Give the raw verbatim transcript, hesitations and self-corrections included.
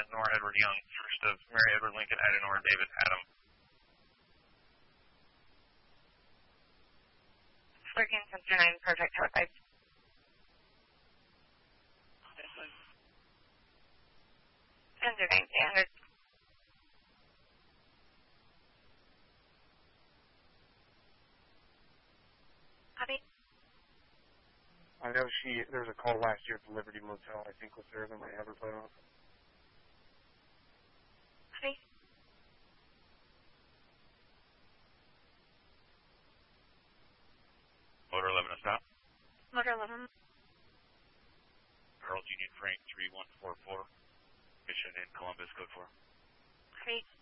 Nora Edward Young, first of Mary Edward Lincoln, Ida Nora David Adam. Lurking Sensor nine, Project Tower five. Sensor nine, standard. Copy. I know she, there was a call last year at the Liberty Motel, I think was there, that might have her put off. Copy. Motor eleven, a stop. Motor eleven. Carl Union Frank three one four four. Mission in Columbus, code four. Copy.